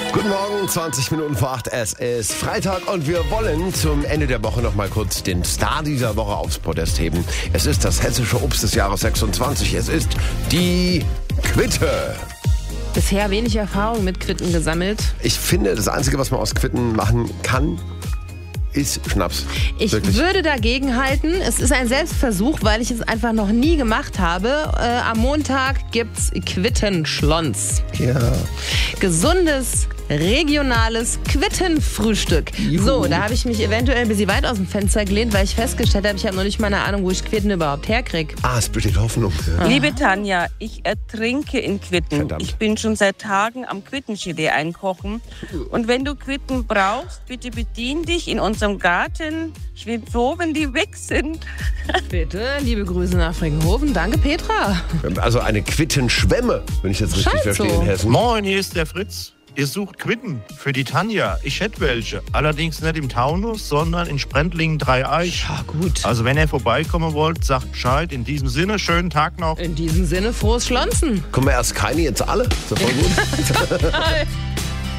Guten Morgen, 20 Minuten vor 8. Es ist Freitag und wir wollen zum Ende der Woche noch mal kurz den Star dieser Woche aufs Podest heben. Es ist das hessische Obst des Jahres 26. Es ist die Quitte. Bisher wenig Erfahrung mit Quitten gesammelt. Ich finde, das Einzige, was man aus Quitten machen kann, ist Schnaps. Ich würde dagegen halten. Es ist ein Selbstversuch, weil ich es einfach noch nie gemacht habe. Am Montag gibt's Quittenschlons. Ja. Gesundes, regionales Quittenfrühstück. Juhu. So, da habe ich mich eventuell ein bisschen weit aus dem Fenster gelehnt, weil ich festgestellt habe, ich habe noch nicht mal eine Ahnung, wo ich Quitten überhaupt herkriege. Es besteht Hoffnung. Ja. Liebe Tanja, ich ertrinke in Quitten. Verdammt. Ich bin schon seit Tagen am Quittengelee einkochen. Und wenn du Quitten brauchst, bitte bedien dich in unserem Garten. Ich bin froh, wenn die weg sind. Bitte, liebe Grüße nach Frickenhofen. Danke, Petra. Also eine Quittenschwemme, wenn ich das richtig Scheint verstehe, so. in Hessen. Moin, hier ist der Fritz. Ihr sucht Quitten für die Tanja. Ich hätte welche. Allerdings nicht im Taunus, sondern in Sprendlingen Dreieich. Ja, gut. Also wenn ihr vorbeikommen wollt, sagt Bescheid. In diesem Sinne, schönen Tag noch. In diesem Sinne, frohes Schlonzen. Kommen wir erst keine, jetzt alle. Ist doch voll gut.